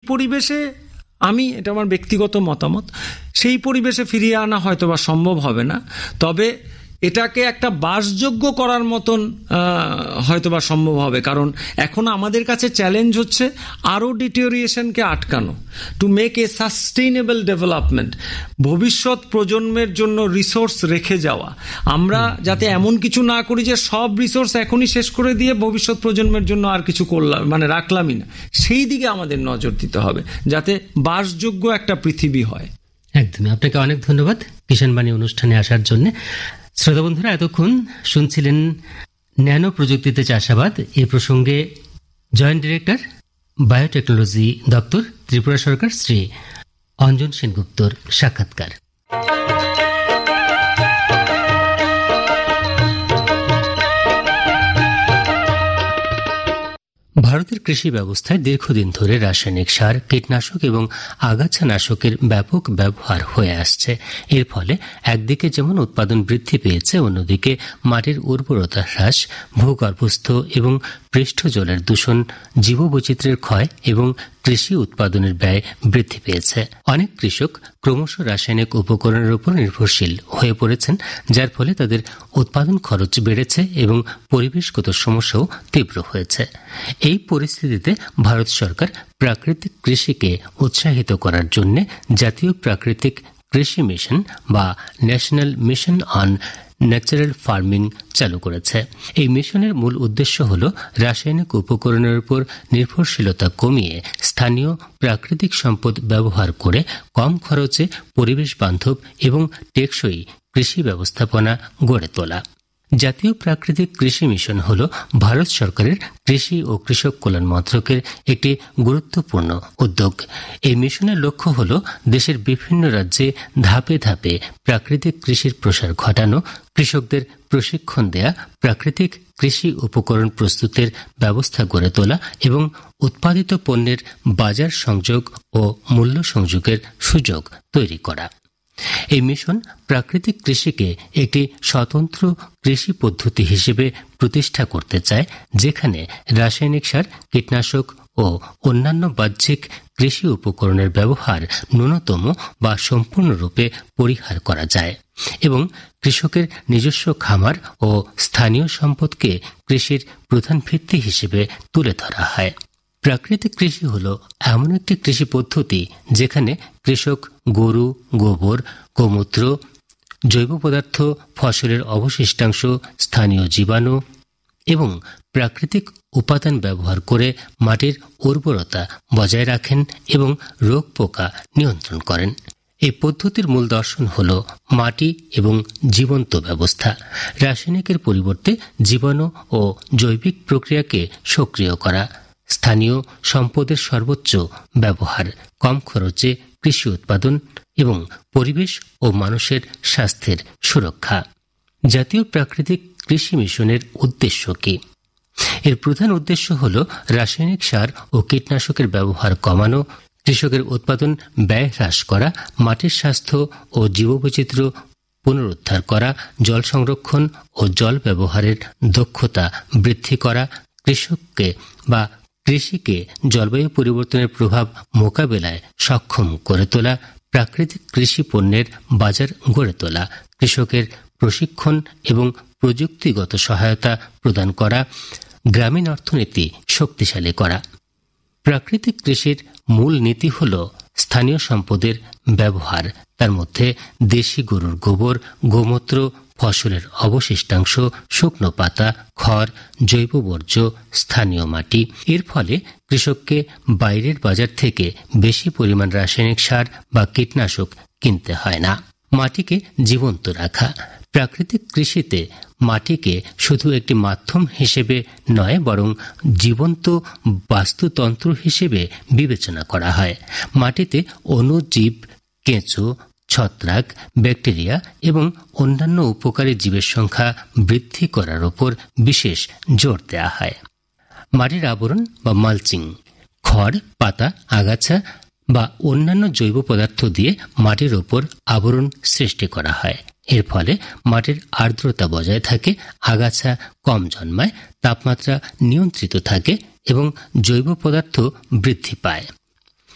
পরিবেশে এটা আমার ব্যক্তিগত মতামত, সেই পরিবেশে ফিরিয়ে আনা হয়তো বা সম্ভব হবে না, তবে এটাকে একটা বাসযোগ্য করার মতন হয়তোবা সম্ভব হবে। কারণ এখন আমাদের কাছে চ্যালেঞ্জ হচ্ছে আরও ডিটেরিয়েশনকে আটকানো, to make a sustainable development, ভবিষ্যৎ প্রজন্মের জন্য রিসোর্স রেখে যাওয়া। আমরা যাতে এমন কিছু না করি যে সব রিসোর্স এখনই শেষ করে দিয়ে ভবিষ্যৎ প্রজন্মের জন্য আর কিছু করলাম রাখলামই না, সেই দিকে আমাদের নজর দিতে হবে যাতে বাসযোগ্য একটা পৃথিবী হয়। একদমই, আপনাকে অনেক ধন্যবাদ কিষাণ বাণী অনুষ্ঠানে আসার জন্য। শ্রোতা বন্ধুরা, এতক্ষণ শুনছিলেন ন্যানো প্রযুক্তিতে চাষাবাদ এ প্রসঙ্গে জয়েন্ট ডিরেক্টর বায়োটেকনোলজি দপ্তর, ত্রিপুরা সরকার, শ্রী অঞ্জন সেনগুপ্তর সাক্ষাৎকার। ভারতের কৃষি ব্যবস্থায় দীর্ঘদিন ধরে রাসায়নিক সার, কীটনাশক এবং আগাছানাশকের ব্যাপক ব্যবহার হয়ে আসছে। এর ফলে একদিকে যেমন উৎপাদন বৃদ্ধি পেয়েছে, অন্যদিকে মাটির উর্বরতা হ্রাস, ভূগর্ভস্থ এবং পৃষ্ঠ জলের দূষণ, জীববৈচিত্র্যের ক্ষয় এবং কৃষি উৎপাদনের ব্যয় বৃদ্ধি পেয়েছে। অনেক কৃষক ক্রমশ রাসায়নিক উপকরণের উপর নির্ভরশীল হয়ে পড়েছেন, যার ফলে তাদের উৎপাদন খরচ বেড়েছে এবং পরিবেশগত সমস্যাও তীব্র হয়েছে। এই পরিস্থিতিতে ভারত সরকার প্রাকৃতিক কৃষিকে উৎসাহিত করার জন্য জাতীয় প্রাকৃতিক কৃষি মিশন বা national mission on natural farming চালু করেছে। এই মিশনের মূল উদ্দেশ্য হল রাসায়নিক উপকরণের উপর নির্ভরশীলতা কমিয়ে স্থানীয় প্রাকৃতিক সম্পদ ব্যবহার করে কম খরচে পরিবেশ বান্ধব এবং টেকসই কৃষি ব্যবস্থাপনা গড়ে তোলা। জাতীয় প্রাকৃতিক কৃষি মিশন হল ভারত সরকারের কৃষি ও কৃষক কল্যাণ মন্ত্রকের একটি গুরুত্বপূর্ণ উদ্যোগ। এই মিশনের লক্ষ্য হল দেশের বিভিন্ন রাজ্যে ধাপে ধাপে প্রাকৃতিক কৃষির প্রসার ঘটানো, কৃষকদের প্রশিক্ষণ দেয়া, প্রাকৃতিক কৃষি উপকরণ প্রস্তুতের ব্যবস্থা গড়ে তোলা এবং উৎপাদিত পণ্যের বাজার সংযোগ ও মূল্য সংযোগের সুযোগ তৈরি করা। এই মিশন প্রাকৃতিক কৃষিকে একটি স্বতন্ত্র কৃষি পদ্ধতি হিসেবে প্রতিষ্ঠা করতে চায়, যেখানে রাসায়নিক সার, কীটনাশক ও অন্যান্য বাহ্যিক কৃষি উপকরণের ব্যবহার ন্যূনতম বা সম্পূর্ণরূপে পরিহার করা যায় এবং কৃষকের নিজস্ব খামার ও স্থানীয় সম্পদকে কৃষির প্রধান ভিত্তি হিসেবে তুলে ধরা হয়। প্রাকৃতিক কৃষি হল এমন একটি কৃষি পদ্ধতি যেখানে কৃষক গরু, গোবর, গোমূত্র, জৈব পদার্থ, ফসলের অবশিষ্টাংশ, স্থানীয় জীবাণু এবং প্রাকৃতিক উপাদান ব্যবহার করে মাটির উর্বরতা বজায় রাখেন এবং রোগ পোকা নিয়ন্ত্রণ করেন। এই পদ্ধতির মূল দর্শন হল মাটি এবং জীবন্ত ব্যবস্থা। রাসায়নিকের পরিবর্তে জীবাণু ও জৈবিক প্রক্রিয়াকে সক্রিয় করা, স্থানীয় সম্পদের সর্বোচ্চ ব্যবহার, কম খরচে কৃষি উৎপাদন এবং পরিবেশ ও মানুষের স্বাস্থ্যের সুরক্ষা। জাতীয় প্রাকৃতিক কৃষি মিশনের উদ্দেশ্য কি? এর প্রধান উদ্দেশ্য হল রাসায়নিক সার ও কীটনাশকের ব্যবহার কমানো, কৃষকের উৎপাদন ব্যয় হ্রাস করা, মাটির স্বাস্থ্য ও জীববৈচিত্র্য পুনরুদ্ধার করা, জল সংরক্ষণ ও জল ব্যবহারের দক্ষতা বৃদ্ধি করা, কৃষককে বা কৃষিকে জলবায়ু পরিবর্তনের প্রভাব মোকাবেলায় সক্ষম করে তোলা, প্রাকৃতিক কৃষি পণ্যের বাজার গড়ে তোলা, কৃষকের প্রশিক্ষণ এবং প্রযুক্তিগত সহায়তা প্রদান করা, গ্রামীণ অর্থনীতি শক্তিশালী করা। প্রাকৃতিক কৃষির মূল নীতি হল স্থানীয় সম্পদের ব্যবহার, তার মধ্যে দেশি গরুর গোবর, গোমূত্র, ফসলের অবশিষ্টাংশ, শুকনো পাতা, খড়, জৈব বর্জ্য, স্থানীয় মাটি। এর ফলে কৃষককে বাইরের বাজার থেকে বেশি পরিমাণ রাসায়নিক সার বা কীটনাশক কিনতে হয় না। মাটিকে জীবন্ত রাখা। প্রাকৃতিক কৃষিতে মাটিকে শুধু একটি মাধ্যম হিসেবে নয়, বরং জীবন্ত বাস্তুতন্ত্র হিসেবে বিবেচনা করা হয়। মাটিতে অণুজীব, কেঁচো, ছত্রাক, ব্যাকটেরিয়া এবং অন্যান্য উপকারী জীবের সংখ্যা বৃদ্ধি করার উপর বিশেষ জোর দেওয়া হয়। মাটির আবরণ বা মালচিং, খড়, পাতা, আগাছা বা অন্যান্য জৈব পদার্থ দিয়ে মাটির ওপর আবরণ সৃষ্টি করা হয়। এর ফলে মাটির আর্দ্রতা বজায় থাকে, আগাছা কম জন্মায়, তাপমাত্রা নিয়ন্ত্রিত থাকে এবং জৈব পদার্থ বৃদ্ধি পায়।